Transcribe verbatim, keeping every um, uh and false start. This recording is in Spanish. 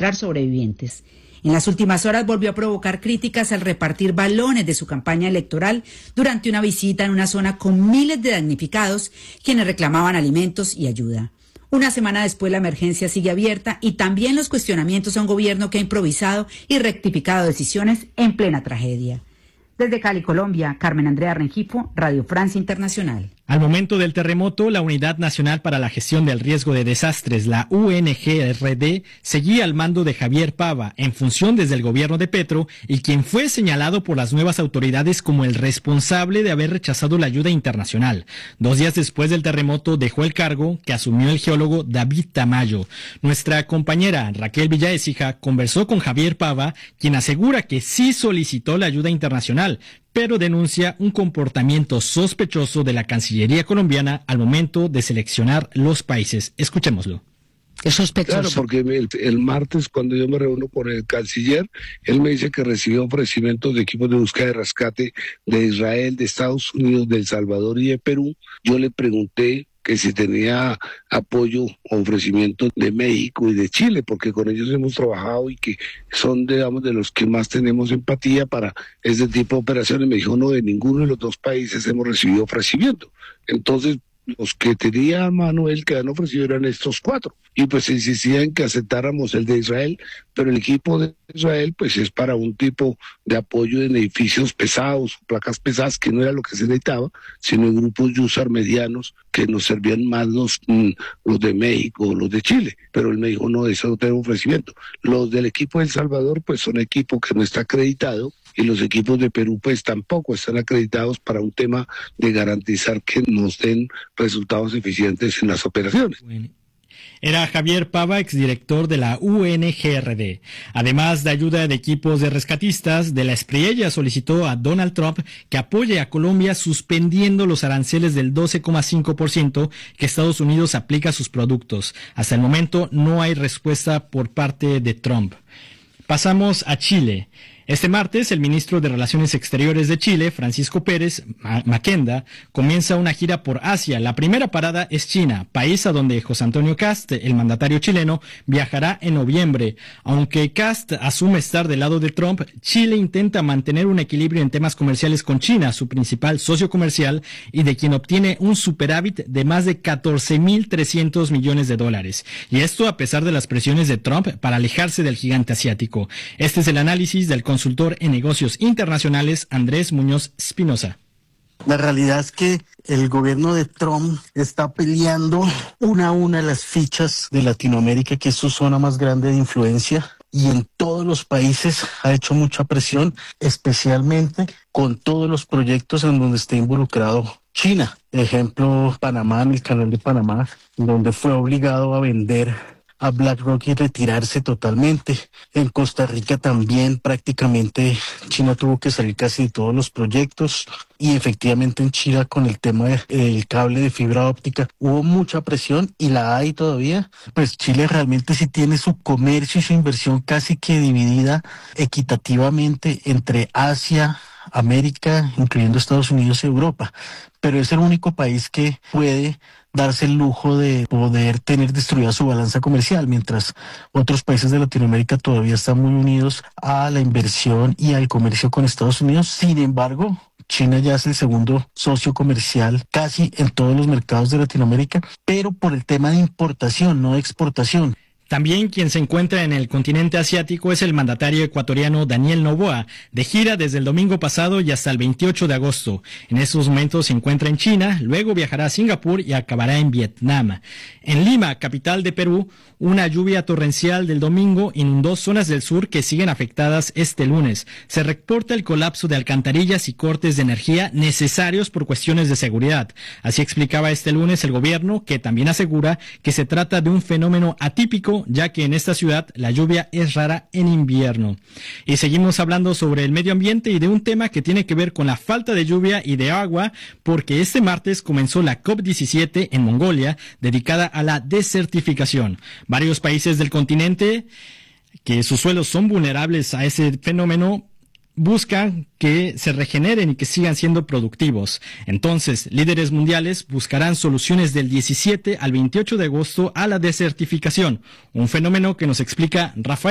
encontrar sobrevivientes. En las últimas horas volvió a provocar críticas al repartir balones de su campaña electoral durante una visita en una zona con miles de damnificados, quienes reclamaban alimentos y ayuda. Una semana después la emergencia sigue abierta y también los cuestionamientos a un gobierno que ha improvisado y rectificado decisiones en plena tragedia. Desde Cali, Colombia, Carmen Andrea Rengifo, Radio Francia Internacional. Al momento del terremoto, la Unidad Nacional para la Gestión del Riesgo de Desastres, la U N G R D, seguía al mando de Javier Pava, en función desde el gobierno de Petro, y quien fue señalado por las nuevas autoridades como el responsable de haber rechazado la ayuda internacional. Dos días después del terremoto dejó el cargo, que asumió el geólogo David Tamayo. Nuestra compañera Raquel Villaécija conversó con Javier Pava, quien asegura que sí solicitó la ayuda internacional, pero denuncia un comportamiento sospechoso de la Cancillería colombiana al momento de seleccionar los países. Escuchémoslo. Es sospechoso. Claro, porque el, el martes, cuando yo me reúno con el canciller, él me dice que recibió ofrecimientos de equipos de búsqueda y rescate de Israel, de Estados Unidos, de El Salvador y de Perú. Yo le pregunté que si tenía apoyo o ofrecimiento de México y de Chile, porque con ellos hemos trabajado y que son, digamos, de los que más tenemos empatía para este tipo de operaciones. Me dijo, no, de ninguno de los dos países hemos recibido ofrecimiento. Entonces, los que tenía Manuel que han ofrecido eran estos cuatro. Y pues insistía en que aceptáramos el de Israel, pero el equipo de Israel pues es para un tipo de apoyo en edificios pesados, placas pesadas, que no era lo que se necesitaba, sino en grupos Yusar medianos que nos servían más los, los de México o los de Chile. Pero él me dijo, no, de eso no tengo ofrecimiento. Los del equipo de El Salvador pues son equipo que no está acreditado, y los equipos de Perú pues tampoco están acreditados para un tema de garantizar que nos den resultados eficientes en las operaciones. Bueno. Era Javier Pava, exdirector de la U N G R D. Además de ayuda de equipos de rescatistas, de la Espriella solicitó a Donald Trump que apoye a Colombia suspendiendo los aranceles del doce coma cinco por ciento que Estados Unidos aplica a sus productos. Hasta el momento no hay respuesta por parte de Trump. Pasamos a Chile. Este martes, el ministro de Relaciones Exteriores de Chile, Francisco Pérez Maquenda, comienza una gira por Asia. La primera parada es China, país a donde José Antonio Kast, el mandatario chileno, viajará en noviembre. Aunque Kast asume estar del lado de Trump, Chile intenta mantener un equilibrio en temas comerciales con China, su principal socio comercial, y de quien obtiene un superávit de más de catorce mil trescientos millones de dólares. Y esto a pesar de las presiones de Trump para alejarse del gigante asiático. Este es el análisis del consultor en negocios internacionales Andrés Muñoz Espinosa. La realidad es que el gobierno de Trump está peleando una a una las fichas de Latinoamérica, que es su zona más grande de influencia, y en todos los países ha hecho mucha presión, especialmente con todos los proyectos en donde está involucrado China. Ejemplo, Panamá, en el canal de Panamá, donde fue obligado a vender a BlackRock y retirarse totalmente. En Costa Rica también prácticamente China tuvo que salir casi de todos los proyectos, y efectivamente en China con el tema del cable de fibra óptica hubo mucha presión y la hay todavía. Pues Chile realmente sí tiene su comercio y su inversión casi que dividida equitativamente entre Asia, América, incluyendo Estados Unidos y Europa, pero es el único país que puede darse el lujo de poder tener destruida su balanza comercial, mientras otros países de Latinoamérica todavía están muy unidos a la inversión y al comercio con Estados Unidos. Sin embargo, China ya es el segundo socio comercial casi en todos los mercados de Latinoamérica, pero por el tema de importación, no de exportación. También quien se encuentra en el continente asiático es el mandatario ecuatoriano Daniel Noboa, de gira desde el domingo pasado y hasta el veintiocho de agosto. En estos momentos se encuentra en China, luego viajará a Singapur y acabará en Vietnam. En Lima, capital de Perú, una lluvia torrencial del domingo inundó zonas del sur que siguen afectadas este lunes. Se reporta el colapso de alcantarillas y cortes de energía necesarios por cuestiones de seguridad. Así explicaba este lunes el gobierno, que también asegura que se trata de un fenómeno atípico, ya que en esta ciudad la lluvia es rara en invierno. Y seguimos hablando sobre el medio ambiente y de un tema que tiene que ver con la falta de lluvia y de agua, porque este martes comenzó la COP diecisiete en Mongolia, dedicada a la desertificación. Varios países del continente que sus suelos son vulnerables a ese fenómeno buscan que se regeneren y que sigan siendo productivos. Entonces, líderes mundiales buscarán soluciones del diecisiete al veintiocho de agosto a la desertificación, un fenómeno que nos explica Rafael